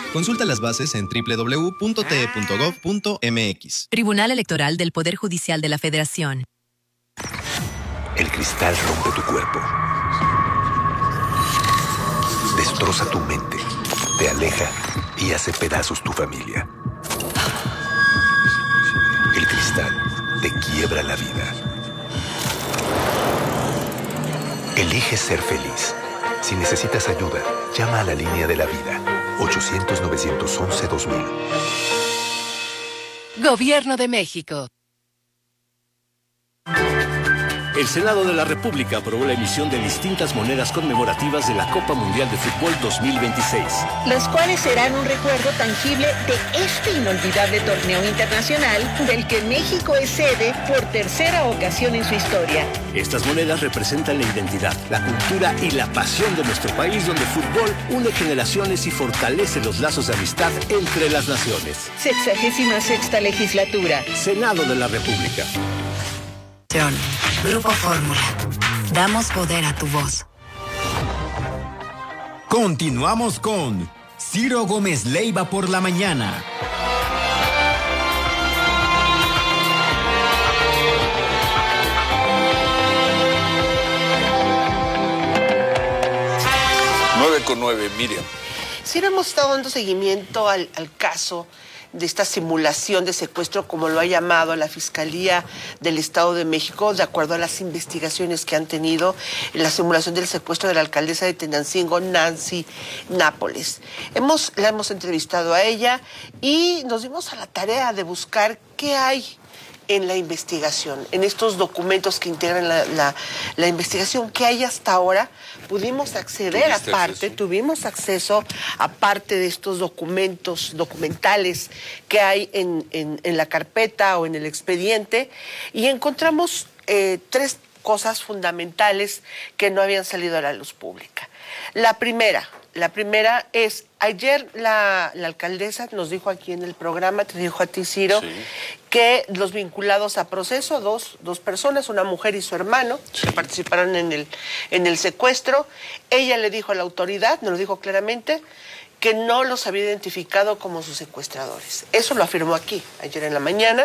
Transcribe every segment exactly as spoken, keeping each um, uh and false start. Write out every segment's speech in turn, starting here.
Consulta las bases en doble u doble u doble u punto t e punto gov punto m x. Tribunal Electoral del Poder Judicial de la Federación. El cristal rompe tu cuerpo. Destroza tu mente. Te aleja y hace pedazos tu familia. El cristal te quiebra la vida. Elige ser feliz. Si necesitas ayuda, llama a la línea de la vida. ochocientos, novecientos once, dos mil. Gobierno de México. El Senado de la República aprobó la emisión de distintas monedas conmemorativas de la Copa Mundial de Fútbol dos mil veintiséis. Las cuales serán un recuerdo tangible de este inolvidable torneo internacional del que México es sede por tercera ocasión en su historia. Estas monedas representan la identidad, la cultura y la pasión de nuestro país, donde el fútbol une generaciones y fortalece los lazos de amistad entre las naciones. Sexagésima sexta legislatura. Senado de la República. Grupo Fórmula. Damos poder a tu voz. Continuamos con Ciro Gómez Leiva por la mañana. nueve con nueve, Miriam. Sí, hemos estado dando seguimiento al, al caso de esta simulación de secuestro, como lo ha llamado la Fiscalía del Estado de México, de acuerdo a las investigaciones que han tenido, la simulación del secuestro de la alcaldesa de Tenancingo, Nancy Nápoles. Hemos, la hemos entrevistado a ella y nos dimos a la tarea de buscar qué hay en la investigación, en estos documentos que integran la, la, la investigación que hay hasta ahora. Pudimos acceder a parte, tuvimos acceso a parte de estos documentos, documentales que hay en, en, en la carpeta o en el expediente, y encontramos eh, tres cosas fundamentales que no habían salido a la luz pública. La primera, la primera es, ayer la, la alcaldesa nos dijo aquí en el programa, te dijo a ti, Ciro, sí, que los vinculados a proceso, dos, dos personas, una mujer y su hermano, sí, que participaron en el, en el secuestro. Ella le dijo a la autoridad, nos lo dijo claramente, que no los había identificado como sus secuestradores. Eso lo afirmó aquí, ayer en la mañana.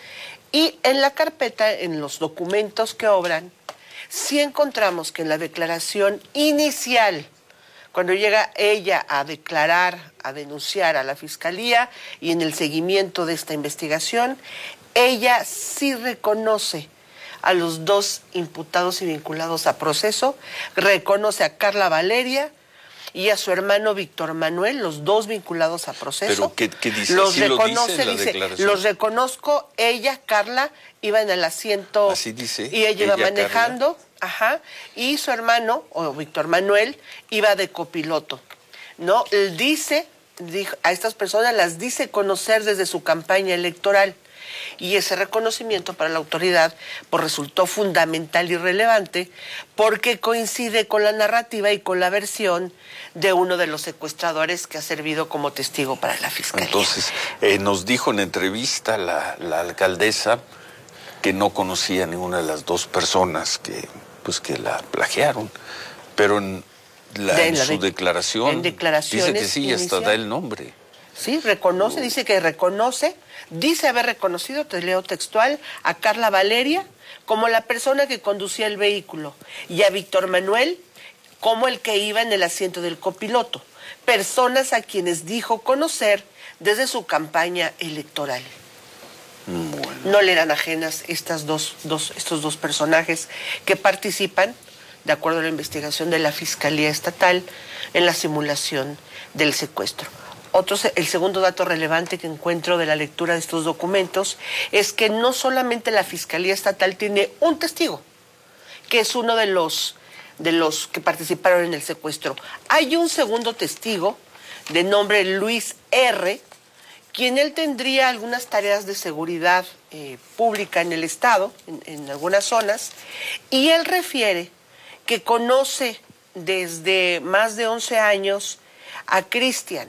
Y en la carpeta, en los documentos que obran, sí encontramos que en la declaración inicial, cuando llega ella a declarar, a denunciar a la Fiscalía y en el seguimiento de esta investigación, ella sí reconoce a los dos imputados y vinculados a proceso, reconoce a Carla Valeria y a su hermano Víctor Manuel, los dos vinculados a proceso. ¿Pero qué, qué dice? Los ¿Sí reconoce, lo dice, dice, los reconozco, ella, Carla, iba en el asiento. Así dice. Y ella iba ella, manejando. Carla. Ajá, y su hermano, o Víctor Manuel, iba de copiloto, ¿no? Él dice, dijo, a estas personas las dice conocer desde su campaña electoral, y ese reconocimiento para la autoridad pues resultó fundamental y relevante porque coincide con la narrativa y con la versión de uno de los secuestradores que ha servido como testigo para la Fiscalía. Entonces, eh, nos dijo en entrevista la, la alcaldesa que no conocía a ninguna de las dos personas que, pues, que la plagiaron, pero en, la, de, en la su de, declaración en declaraciones dice que sí, inicial, hasta da el nombre. Sí, reconoce, dice que reconoce, dice haber reconocido, te leo textual, a Carla Valeria como la persona que conducía el vehículo y a Víctor Manuel como el que iba en el asiento del copiloto, personas a quienes dijo conocer desde su campaña electoral. Bueno. No le eran ajenas estas dos, dos, estos dos personajes que participan, de acuerdo a la investigación de la Fiscalía Estatal, en la simulación del secuestro. Otro, el segundo dato relevante que encuentro de la lectura de estos documentos es que no solamente la Fiscalía Estatal tiene un testigo, que es uno de los, de los que participaron en el secuestro. Hay un segundo testigo de nombre Luis R., quien él tendría algunas tareas de seguridad eh, pública en el Estado, en, en algunas zonas, y él refiere que conoce desde más de once años a Cristian,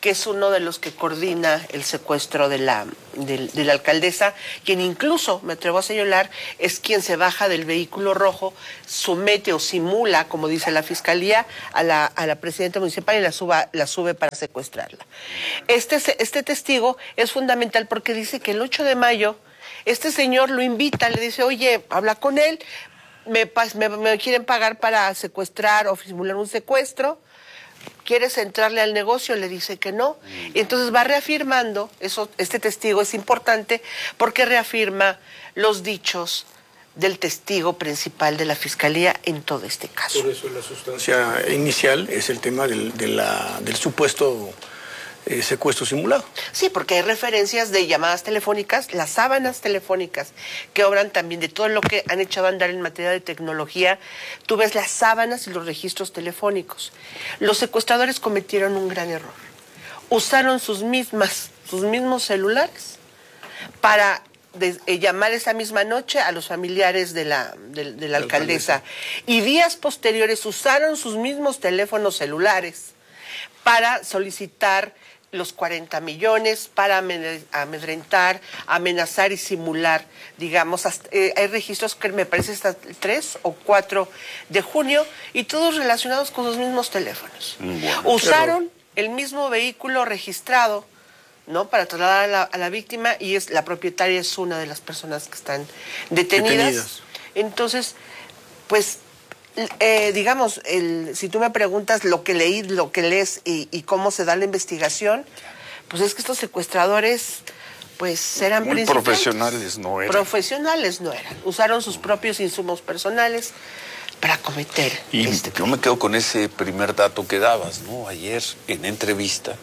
que es uno de los que coordina el secuestro de la, de, de la alcaldesa, quien incluso, me atrevo a señalar, es quien se baja del vehículo rojo, somete o simula, como dice la fiscalía, a la, a la presidenta municipal y la, suba, la sube para secuestrarla. Este, este testigo es fundamental porque dice que el ocho de mayo este señor lo invita, le dice, oye, habla con él, me, me, me quieren pagar para secuestrar o simular un secuestro, ¿quieres entrarle al negocio? Le dice que no. Y entonces va reafirmando, eso, este testigo es importante porque reafirma los dichos del testigo principal de la Fiscalía en todo este caso. Por eso la sustancia inicial es el tema del, de la, del supuesto eh, secuestro simulado. Sí, porque hay referencias de llamadas telefónicas, las sábanas telefónicas que obran también de todo lo que han echado a andar en materia de tecnología. Tú ves las sábanas y los registros telefónicos. Los secuestradores cometieron un gran error. Usaron sus mismas, sus mismos celulares para de, eh, llamar esa misma noche a los familiares de la, de, de la alcaldesa. alcaldesa. Y días posteriores usaron sus mismos teléfonos celulares para solicitar los cuarenta millones, para amedrentar, amenazar y simular, digamos, hasta, eh, hay registros que me parece hasta el tres o cuatro de junio y todos relacionados con los mismos teléfonos. Bueno, usaron pero... el mismo vehículo registrado, ¿no?, para trasladar a la, a la víctima, y es la propietaria es una de las personas que están detenidas. detenidas. Entonces, pues, eh, digamos, el, si tú me preguntas lo que leí, lo que lees y, y cómo se da la investigación, pues es que estos secuestradores, pues eran muy profesionales, no eran. Profesionales no eran. Usaron sus propios insumos personales para cometer. Y este yo me quedo con ese primer dato que dabas, ¿no? Ayer en entrevista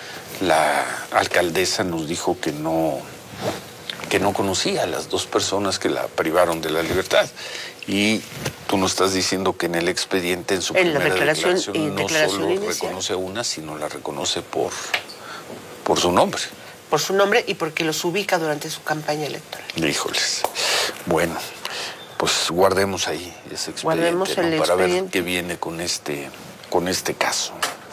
la alcaldesa nos dijo que no, que no conocía a las dos personas que la privaron de la libertad. Y tú nos estás diciendo que en el expediente, en su en primera declaración, declaración no declaración solo inicial. reconoce a una, sino la reconoce por, por su nombre. Por su nombre y porque los ubica durante su campaña electoral. Híjoles. Bueno, pues guardemos ahí ese expediente, guardemos el ¿no? Para expediente. ver qué viene con este, con este caso.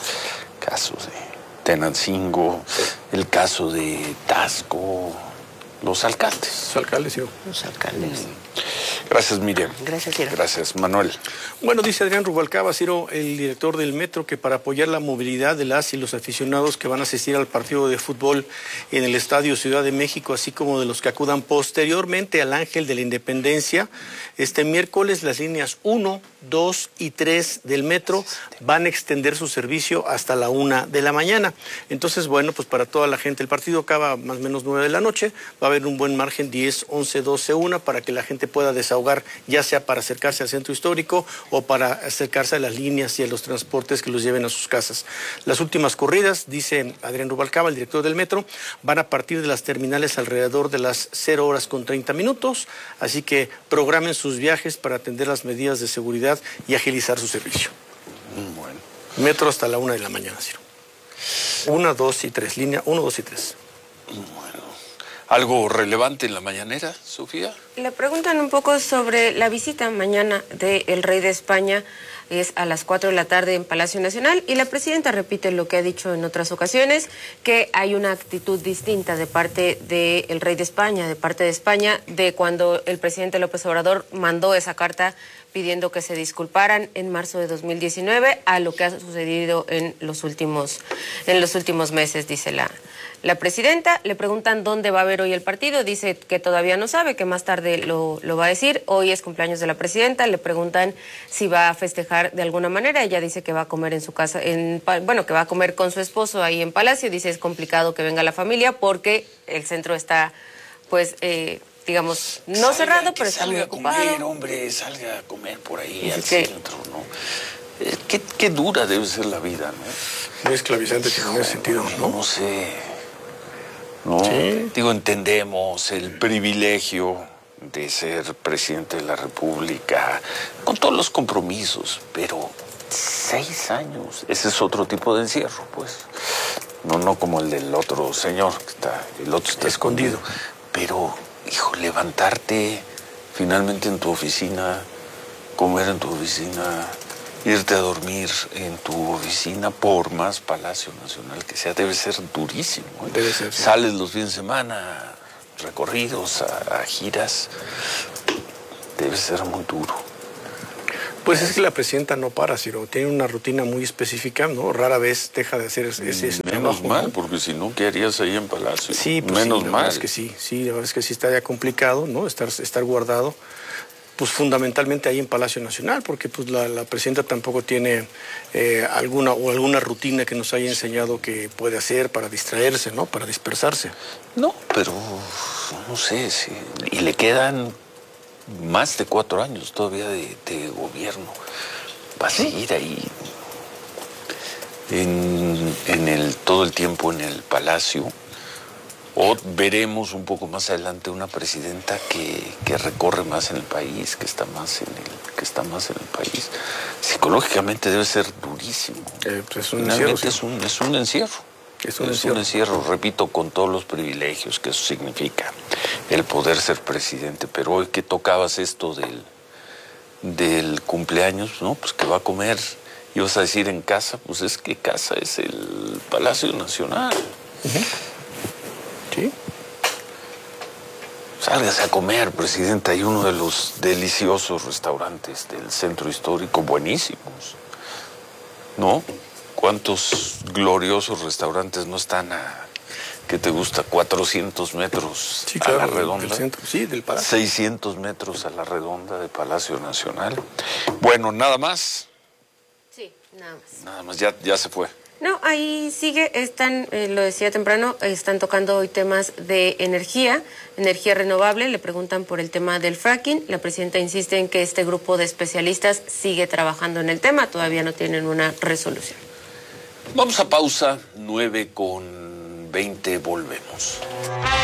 Caso de Tenancingo, el caso de Tasco, los alcaldes. Los alcaldes, sí. Los alcaldes. Gracias, Miriam. Gracias, Ciro. Gracias, Manuel. Bueno, dice Adrián Rubalcaba, Ciro, el director del Metro, que para apoyar la movilidad de las y los aficionados que van a asistir al partido de fútbol en el Estadio Ciudad de México, así como de los que acudan posteriormente al Ángel de la Independencia, este miércoles las líneas uno, dos y tres del Metro van a extender su servicio hasta la una de la mañana. Entonces, bueno, pues para toda la gente, el partido acaba más o menos nueve de la noche, va a haber un buen margen diez, once, doce, una, para que la gente pueda desahogar, ya sea para acercarse al centro histórico o para acercarse a las líneas y a los transportes que los lleven a sus casas. Las últimas corridas, dice Adrián Rubalcaba, el director del Metro, van a partir de las terminales alrededor de las cero horas con treinta minutos, así que programen sus viajes para atender las medidas de seguridad y agilizar su servicio. Bueno. Metro hasta la una de la mañana, Ciro. Una, dos y tres, línea uno, dos y tres. Bueno. ¿Algo relevante en la mañanera, Sofía? Le preguntan un poco sobre la visita mañana del rey de España. Es a las cuatro de la tarde en Palacio Nacional y la presidenta repite lo que ha dicho en otras ocasiones, que hay una actitud distinta de parte del rey de España, de parte de España, de cuando el presidente López Obrador mandó esa carta pidiendo que se disculparan en marzo de dos mil diecinueve a lo que ha sucedido en los últimos, en los últimos meses, dice la La presidenta. Le preguntan dónde va a haber hoy el partido, dice que todavía no sabe, que más tarde lo, lo va a decir. Hoy es cumpleaños de la presidenta, le preguntan si va a festejar de alguna manera, ella dice que va a comer en su casa, en, bueno, que va a comer con su esposo ahí en Palacio, dice es complicado que venga la familia porque el centro está, pues, eh, digamos, no salga, cerrado, pero está muy ocupado. Salga a comer, hombre, salga a comer por ahí dice al que... centro, ¿no? Eh, qué, qué dura debe ser la vida, ¿no? Muy esclavizante en ese sentido, ¿no? No sé... No, sí. Digo, entendemos el privilegio de ser presidente de la República, con todos los compromisos, pero seis años, ese es otro tipo de encierro, pues. No, no como el del otro señor, que está, el otro está escondido. escondido. Pero, hijo, levantarte finalmente en tu oficina, comer en tu oficina, irte a dormir en tu oficina, por más Palacio Nacional que sea, debe ser durísimo. ¿eh? Debe ser. Sí. Sales los fines de semana, recorridos, a, a giras, debe ser muy duro. Pues es que la presidenta no para, Ciro, tiene una rutina muy específica, ¿no? Rara vez deja de hacer ese, ese Menos trabajo, mal, ¿no? porque si no, ¿qué harías ahí en Palacio? Sí, pues Menos sí, la mal. verdad es que sí, sí, la verdad es que sí está ya complicado, ¿no? Estar, estar guardado, pues fundamentalmente ahí en Palacio Nacional, porque pues la, la presidenta tampoco tiene eh, alguna o alguna rutina que nos haya enseñado que puede hacer para distraerse, ¿no? Para dispersarse. No, pero no sé, sí. Y le quedan más de cuatro años todavía de, de gobierno. Va a seguir ahí en, en el, todo el tiempo en el Palacio. O veremos un poco más adelante una presidenta que, que recorre más en el país, que está más en el, que está más en el país. Psicológicamente debe ser durísimo. Eh, pues es un Finalmente encierro, es un, es un encierro. Es un es encierro. un encierro, repito, con todos los privilegios que eso significa, el poder ser presidente. Pero hoy que tocabas esto del, del cumpleaños, ¿no? Pues que va a comer, ibas a decir en casa, pues es que casa es el Palacio Nacional. Uh-huh. Sí. Sálgase a comer, presidente. Hay uno de los deliciosos restaurantes del centro histórico, buenísimos, ¿no? ¿Cuántos gloriosos restaurantes no están a, qué te gusta, cuatrocientos metros Sí, claro, a la redonda? del centro, sí, del Palacio. seiscientos metros a la redonda de Palacio Nacional. Bueno, nada más. Sí, nada más. Nada más, ya, ya se fue. No, ahí sigue, están, eh, lo decía temprano, están tocando hoy temas de energía, energía renovable, le preguntan por el tema del fracking, la presidenta insiste en que este grupo de especialistas sigue trabajando en el tema, todavía no tienen una resolución. Vamos a pausa, nueve con veinte, volvemos.